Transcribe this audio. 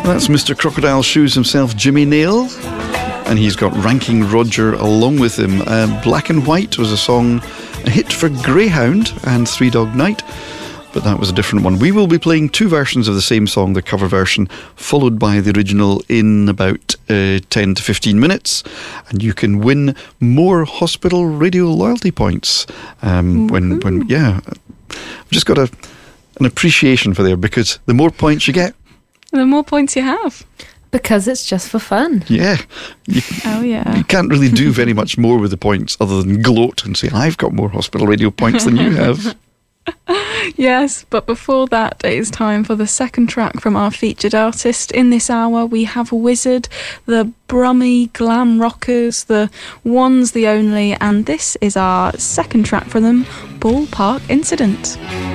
That's Mr. Crocodile Shoes himself, Jimmy Nail. And he's got Ranking Roger along with him. Black and White was a hit for Greyhound and Three Dog Night, but that was a different one. We will be playing two versions of the same song, the cover version, followed by the original in about 10 to 15 minutes. And you can win more Hospital Radio loyalty points. I've just got an appreciation for there, because the more points you get, the more points you have. Because it's just for fun. Yeah. You can't really do very much more with the points other than gloat and say, I've got more Hospital Radio points than you have. Yes, but before that, it is time for the second track from our featured artist. In this hour, we have Wizzard, the Brummy Glam Rockers, the Ones, the Only, and this is our second track from them, Ballpark Incident.